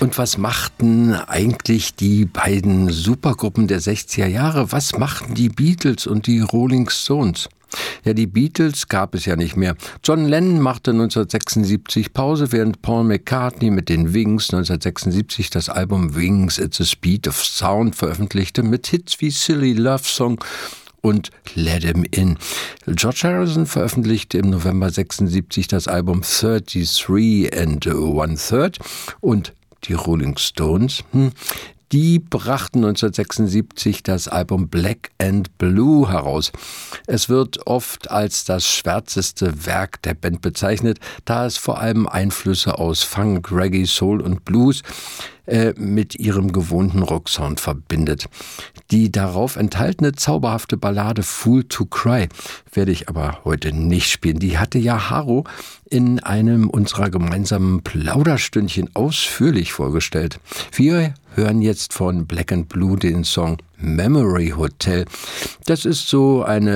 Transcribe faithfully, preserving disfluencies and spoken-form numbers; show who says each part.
Speaker 1: Und was machten eigentlich die beiden Supergruppen der sechziger Jahre? Was machten die Beatles und die Rolling Stones? Ja, die Beatles gab es ja nicht mehr. John Lennon machte neunzehnhundertsechsundsiebzig Pause, während Paul McCartney mit den Wings neunzehnhundertsechsundsiebzig das Album Wings at the Speed of Sound veröffentlichte, mit Hits wie Silly Love Song und Let 'Em In. George Harrison veröffentlichte im November sechsundsiebzig das Album thirty-three and one third und die Rolling Stones, hm, die brachten neunzehnhundertsechsundsiebzig das Album Black and Blue heraus. Es wird oft als das schwärzeste Werk der Band bezeichnet, da es vor allem Einflüsse aus Funk, Reggae, Soul und Blues äh, mit ihrem gewohnten Rocksound verbindet. Die darauf enthaltene zauberhafte Ballade Fool to Cry werde ich aber heute nicht spielen. Die hatte ja Haro in einem unserer gemeinsamen Plauderstündchen ausführlich vorgestellt. Wir hören jetzt von Black and Blue den Song Memory Hotel. Das ist so eine